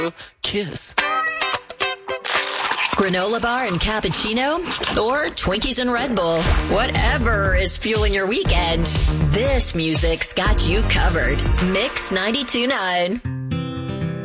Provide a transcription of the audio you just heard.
kiss. Granola bar and cappuccino, or Twinkies and Red Bull. Whatever is fueling your weekend, this music's got you covered. Mix 92.9.